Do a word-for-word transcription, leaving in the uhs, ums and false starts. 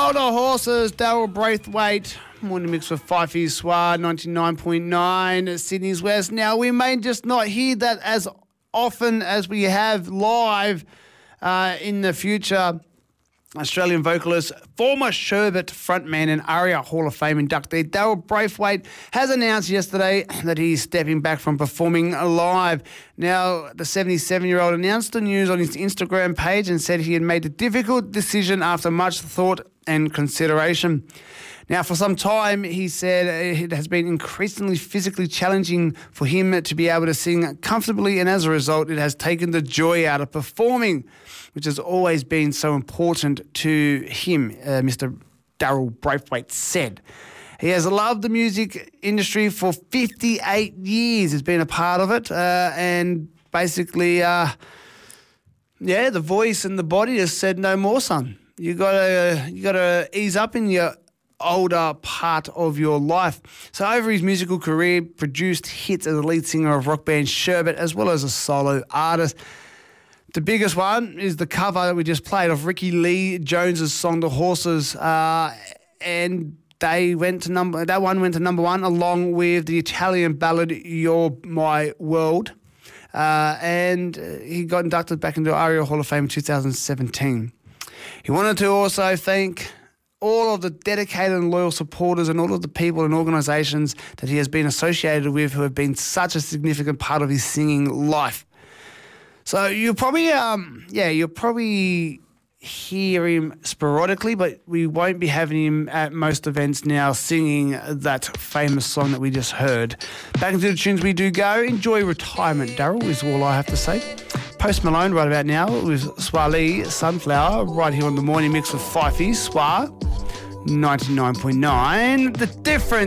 Solder Horses, Daryl Braithwaite. Morning mix with Fifey Swar, ninety-nine point nine, Sydney's West. Now, we may just not hear that as often as we have live uh, in the future. Australian vocalist, former Sherbet frontman and ARIA Hall of Fame inductee Daryl Braithwaite has announced yesterday that he's stepping back from performing live. Now, the seventy-seven-year-old announced the news on his Instagram page and said he had made a difficult decision after much thought and consideration. Now, for some time, he said it has been increasingly physically challenging for him to be able to sing comfortably, and as a result, it has taken the joy out of performing, which has always been so important to him, uh, Mister Daryl Braithwaite said. He has loved the music industry for fifty-eight years. He's been a part of it, uh, and basically, uh, yeah, the voice and the body has said no more, son. You gotta, you gotta ease up in your older part of your life. So over his musical career, produced hits as a lead singer of rock band Sherbet, as well as a solo artist. The biggest one is the cover that we just played of Ricky Lee Jones's song "The Horses," uh, and they went to number. That one went to number one, along with the Italian ballad "You're My World," uh, and he got inducted back into ARIA Hall of Fame in two thousand seventeen. He wanted to also thank all of the dedicated and loyal supporters and all of the people and organisations that he has been associated with who have been such a significant part of his singing life. So you'll probably, um, yeah, you'll probably hear him sporadically, but we won't be having him at most events now singing that famous song that we just heard. Back into the tunes we do go. Enjoy retirement, Daryl, is all I have to say. Post Malone right about now with Swali Sunflower right here on the morning mix with Fifey Swar, ninety-nine point nine. The difference.